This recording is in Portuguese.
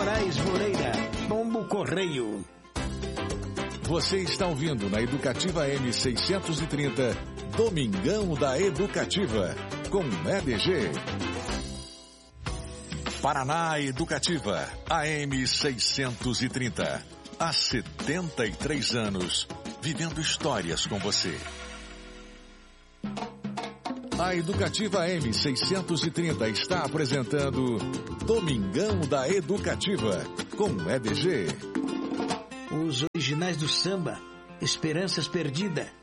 Moraes Moreira, Pombo Correio. Você está ouvindo na Educativa M630, Domingão da Educativa, com EDG. Paraná Educativa, AM 630. Há 73 anos, vivendo histórias com você. A Educativa M630 está apresentando Domingão da Educativa, com EDG. Os originais do samba, Esperanças Perdidas.